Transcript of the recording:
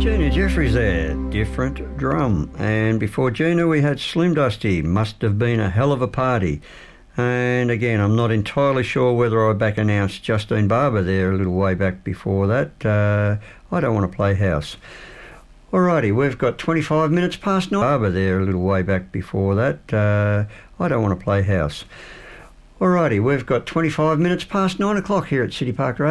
Gina Jeffries there, Different Drum. And before Gina we had Slim Dusty, Must Have Been a Hell of a Party. And again, I'm not entirely sure whether I back announced Justine Barber there a little way back before that. I Don't Want to Play House. Alrighty, we've got 25 minutes past 9. Barber there a little way back before that. I Don't Want to Play House. Alrighty, we've got 25 minutes past 9 o'clock here at City Park Radio.